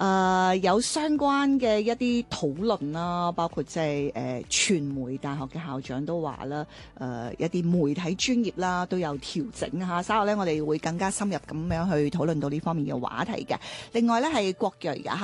有相關嘅一啲討論啦，包括即係傳媒大學嘅校長都話啦，一啲媒體專業啦都有調整嚇。稍後咧，我哋會更加深入咁樣去討論到呢方面嘅話題嘅。另外咧係郭睿嘅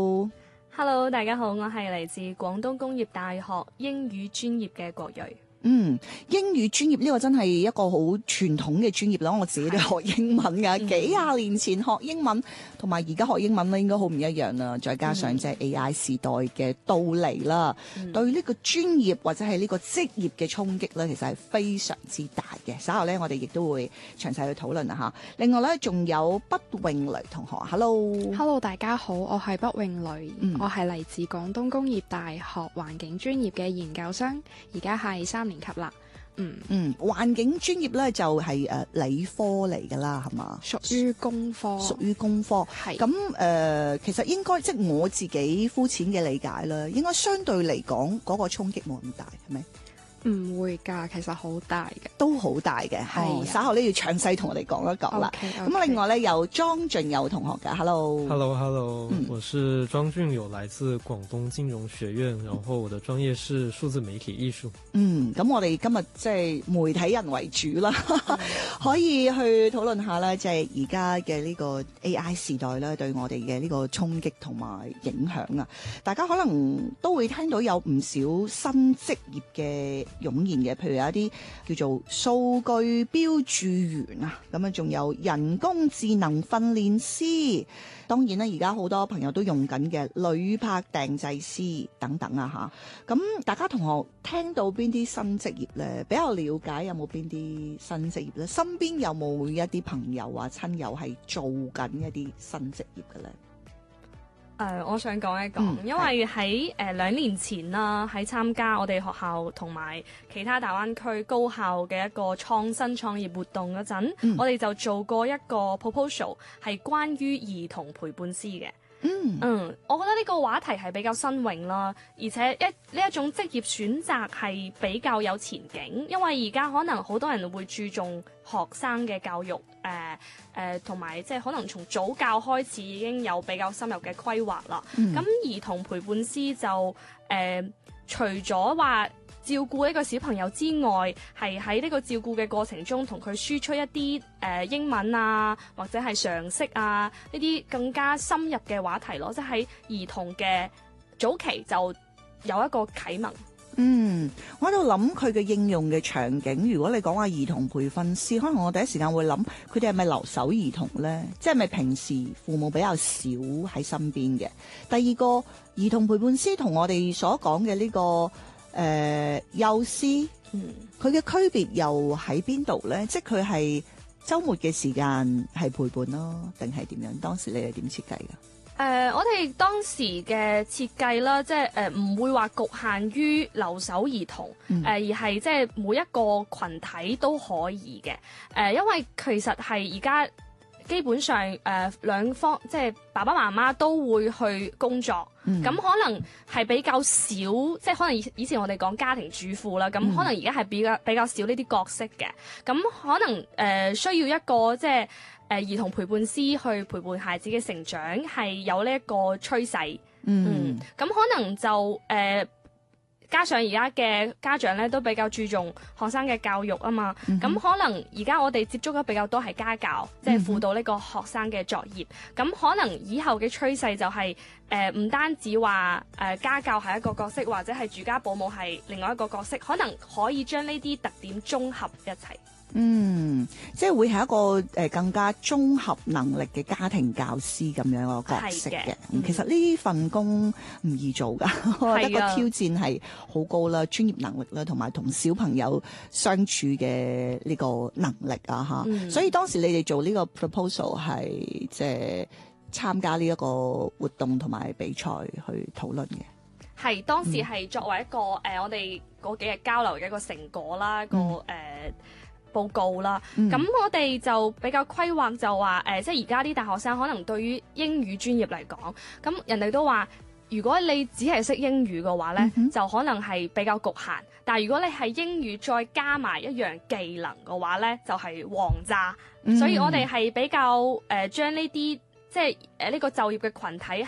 ，Hello， 大家好，我係嚟自廣東工業大學英語專業嘅郭睿。 英語專業呢個真係一個好傳統嘅專業啦，我自己都學英文㗎，幾廿年前學英文同埋而家學英文咧應該好唔一樣啦，再加上即係 AI 時代嘅到嚟啦，對呢個專業或者係呢個職業嘅衝擊咧，其實係非常之大嘅。稍後咧，我哋亦都會詳細去討論下。另外咧，仲有畢穎蕾同學 ，Hello， 大家好，我係畢穎蕾，我係嚟自廣東工業大學環境專業嘅研究生，而家係3年級啦。 環境專業咧就係理科嚟㗎啦，係嘛？ 屬於工科。 係咁其實應該即係我自己膚淺嘅理解啦，應該相對嚟講嗰個衝擊冇咁大，係咪？ 唔會㗎，其實好大嘅， 都好大嘅。係稍後呢要詳細同我哋講一講啦。咁另外咧有莊俊友同學㗎 ，Hello，我是莊俊友，來自廣東金融學院，然後我的專業是數字媒體藝術。 咁我哋今日即係媒體人為主啦，可以去討論下咧，即係而家嘅呢個 AI 時代咧，對我哋嘅呢個衝擊同埋影響啊！大家可能都會聽到有唔少新職業嘅湧現嘅，譬如有一啲叫做數據標註員啊，咁啊仲有人工智能訓練師，當然咧而家好多朋友都用緊嘅旅拍訂製師等等啊嚇。咁大家同學聽到邊啲新職業咧？比較了解有冇邊啲新職業咧？身邊有冇一啲朋友啊親友係做緊一啲新職業嘅咧？ 我想講一講，因為喺2年前啦，喺參加我哋學校同埋其他大灣區高校嘅一個創新創業活動嗰陣，我哋就做過一個 proposal 係關於兒童陪伴師嘅。我覺得呢個話題係比較新穎啦，而且呢一種職業選擇係比較有前景，因為而家可能好多人會注重學生嘅教育，同埋即係可能從早教開始已經有比較深入嘅規劃啦。咁兒童陪伴師就除咗話照顧一個小朋友之外，係喺呢個照顧嘅過程中，同佢輸出一啲英文啊，或者係常識啊，呢啲更加深入嘅話題咯。即係喺兒童嘅早期就有一個啟蒙。 我喺度諗佢嘅應用嘅場景。如果你講話兒童培訓師，可能我第一時間會諗佢哋係咪留守兒童呢？即係咪平時父母比較少喺身邊嘅？第二個兒童陪伴師同我哋所講嘅呢個幼師，佢嘅區別又喺邊度咧？即係佢係週末嘅時間係陪伴咯，定係點樣？當時你係點設計㗎？ 我哋當時嘅設計啦，即係唔會話局限於留守兒童，而係即係每一個群體都可以嘅。因為其實係而家基本上兩方即係爸爸媽媽都會去工作，咁可能係比較少，即係可能以前我哋講家庭主婦啦，咁可能而家係比較少呢啲角色嘅，咁可能需要一個即係兒童陪伴師去陪伴孩子嘅成長，係有呢一個趨勢。咁可能就加上而家嘅家長咧都比較注重學生嘅教育啊嘛，咁可能而家我哋接觸得比較多係家教，即係輔導呢個學生嘅作業。咁可能以後嘅趨勢就係唔單止話家教係一個角色，或者係住家保姆係另外一個角色，可能可以將呢啲特點綜合一齊。 即係會係一個更加綜合能力嘅家庭教師咁樣個角色嘅。其實呢份工唔易做㗎，我覺得個挑戰係好高啦，專業能力啦，同埋同小朋友相處嘅呢個能力啊嚇。所以當時你哋做呢個 proposal 係即係參加呢一個活動同埋比賽去討論嘅。 係當時係作為一個我哋嗰幾日交流嘅一個成果啦，報告啦，咁我哋就比較規劃就話即係而家啲大學生可能對於英語專業嚟講，咁人哋都話如果你只係識英語嘅話呢，就可能係比較局限，但係如果你係英語再加埋一樣技能嘅話呢，就係王炸。所以我哋係比較將呢啲即係呢個就業嘅群體